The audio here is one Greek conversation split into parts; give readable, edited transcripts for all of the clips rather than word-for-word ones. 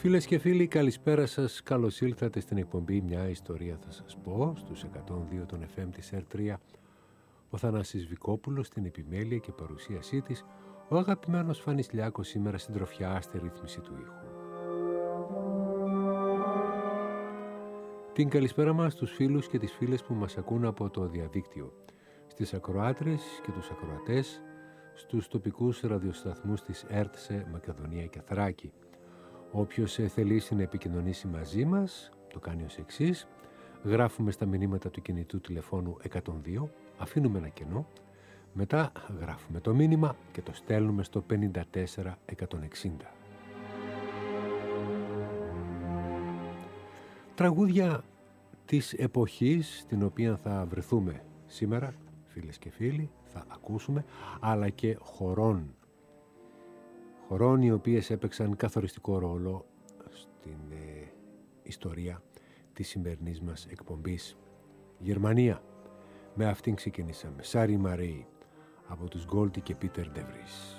Φίλες και φίλοι, καλησπέρα σας. Καλώς ήλθατε στην εκπομπή «Μια ιστορία θα σας πω» στους 102 των FM της R3. Ο Θανάσης Βικόπουλος στην επιμέλεια και παρουσίασή της, ο αγαπημένος Φανής Λιάκος σήμερα συντροφιά στη ρύθμιση του ήχου. Την καλησπέρα μας στους φίλους και τις φίλες που μας ακούν από το διαδίκτυο, στις ακροάτρες και τους ακροατές, στους τοπικούς ραδιοσταθμούς της ΕΡΤ σε Μακεδονία και Θράκη. Όποιος θελήσει να επικοινωνήσει μαζί μας, το κάνει ως εξής. Γράφουμε στα μηνύματα του κινητού τηλεφώνου 102, αφήνουμε ένα κενό, μετά γράφουμε το μήνυμα και το στέλνουμε στο 54160. Τραγούδια της εποχής στην οποία θα βρεθούμε σήμερα, φίλες και φίλοι, θα ακούσουμε, αλλά και χωρών οι οποίες έπαιξαν καθοριστικό ρόλο στην ιστορία της σημερινής μας εκπομπής. Γερμανία, με αυτήν ξεκινήσαμε. Σάρι Μαρέι από τους Γκόλτι και Πίτερ ντε Βρις.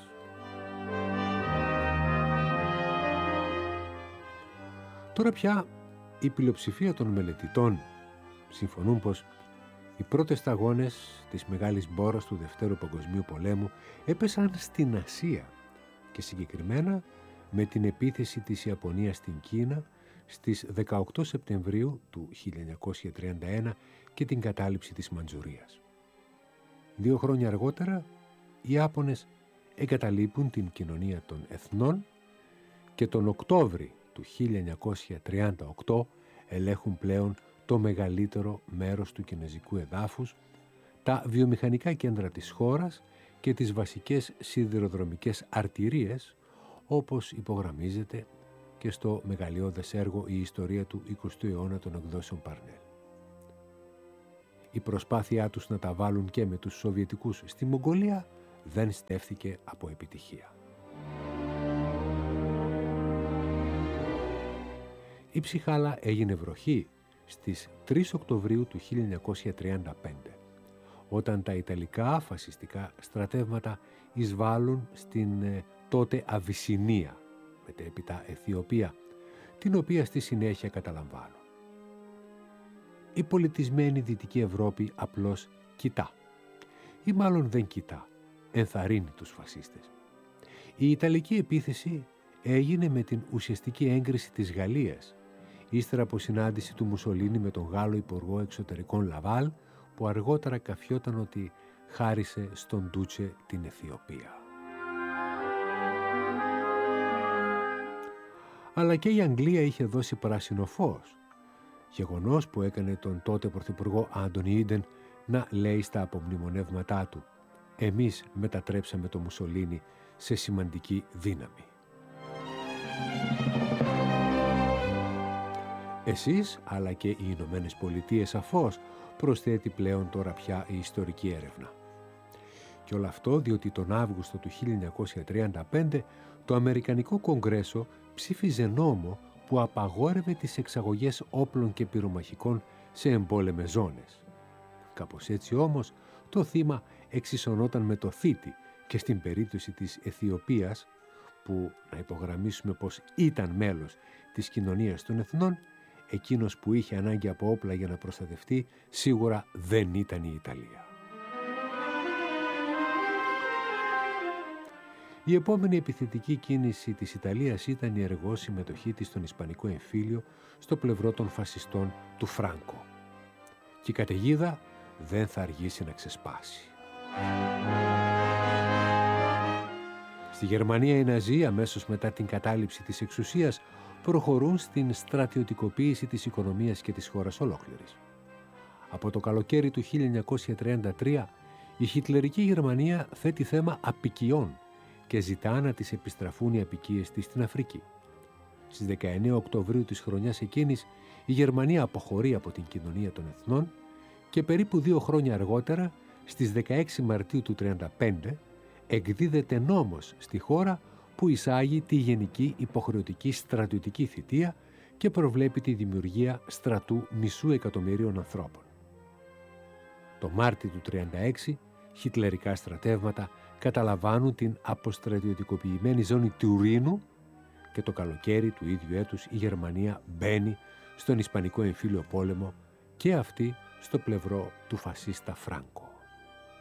Τώρα πια η πλειοψηφία των μελετητών συμφωνούν πως οι πρώτες σταγόνες της μεγάλης μπόρας του Δευτέρου Παγκοσμίου Πολέμου έπεσαν στην Ασία και συγκεκριμένα με την επίθεση της Ιαπωνίας στην Κίνα στις 18 Σεπτεμβρίου του 1931 και την κατάληψη της Μαντζουρίας. 2 χρόνια αργότερα, οι Ιάπωνες εγκαταλείπουν την κοινωνία των εθνών και τον Οκτώβρη του 1938 ελέγχουν πλέον το μεγαλύτερο μέρος του κινεζικού εδάφους, τα βιομηχανικά κέντρα της χώρας και τις βασικές σιδηροδρομικές αρτηρίες, όπως υπογραμμίζεται και στο μεγαλειώδες έργο «Η ιστορία του 20ου αιώνα» των εκδόσεων Παρνέλ. Η προσπάθειά τους να τα βάλουν και με τους Σοβιετικούς στη Μογγολία δεν στέφθηκε από επιτυχία. Η ψυχάλα έγινε βροχή στις 3 Οκτωβρίου του 1935, όταν τα Ιταλικά φασιστικά στρατεύματα εισβάλλουν στην τότε Αβυσσινία, μετέπειτα Αιθιοπία, την οποία στη συνέχεια καταλαμβάνουν. Η πολιτισμένη Δυτική Ευρώπη απλώς κοιτά, ή μάλλον δεν κοιτά, ενθαρρύνει τους φασίστες. Η Ιταλική επίθεση έγινε με την ουσιαστική έγκριση της Γαλλίας, ύστερα από συνάντηση του Μουσολίνι με τον Γάλλο Υπουργό Εξωτερικών Λαβάλ, που αργότερα καφιόταν ότι χάρισε στον Ντούτσε την Αιθιοπία. Αλλά και η Αγγλία είχε δώσει πράσινο φως, γεγονός που έκανε τον τότε Πρωθυπουργό Άντονι Ίντεν να λέει στα απομνημονεύματά του: «Εμείς μετατρέψαμε το Μουσολίνι σε σημαντική δύναμη». Εσείς, αλλά και οι Ηνωμένες Πολιτείες σαφώς, προσθέτει πλέον τώρα πια η ιστορική έρευνα. Και όλο αυτό διότι τον Αύγουστο του 1935 το Αμερικανικό Κογκρέσο ψήφιζε νόμο που απαγόρευε τις εξαγωγές όπλων και πυρομαχικών σε εμπόλεμες ζώνες. Κάπως έτσι όμως το θύμα εξισωνόταν με το θήτη και στην περίπτωση της Αιθιοπίας, που να υπογραμμίσουμε πως ήταν μέλος της κοινωνίας των εθνών, εκείνος που είχε ανάγκη από όπλα για να προστατευτεί σίγουρα δεν ήταν η Ιταλία. Η επόμενη επιθετική κίνηση της Ιταλίας ήταν η ενεργό συμμετοχή της στον Ισπανικό εμφύλιο στο πλευρό των φασιστών του Φράνκο. Και η καταιγίδα δεν θα αργήσει να ξεσπάσει. Στη Γερμανία οι Ναζί, αμέσως μετά την κατάληψη της εξουσίας, προχωρούν στην στρατιωτικοποίηση της οικονομίας και της χώρας ολόκληρης. Από το καλοκαίρι του 1933 η χιτλερική Γερμανία θέτει θέμα αποικιών και ζητά να τις επιστραφούν οι αποικίες της στην Αφρική. Στις 19 Οκτωβρίου της χρονιάς εκείνης η Γερμανία αποχωρεί από την κοινωνία των εθνών και περίπου 2 χρόνια αργότερα, στις 16 Μαρτίου του 1935, εκδίδεται νόμος στη χώρα που εισάγει τη γενική υποχρεωτική στρατιωτική θητεία και προβλέπει τη δημιουργία στρατού 500.000 ανθρώπων. Το Μάρτιο του 1936, χιτλερικά στρατεύματα καταλαμβάνουν την αποστρατιωτικοποιημένη ζώνη του Ρήνου και το καλοκαίρι του ίδιου έτους η Γερμανία μπαίνει στον Ισπανικό εμφύλιο πόλεμο και αυτή στο πλευρό του φασίστα Φράνκο.